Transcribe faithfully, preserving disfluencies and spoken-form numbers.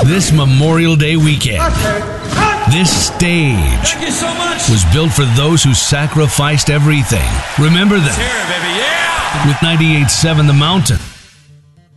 This Memorial Day weekend, this stage Thank you so much. was built for those who sacrificed everything. Remember them. Here, baby, yeah. With ninety-eight point seven The Mountain.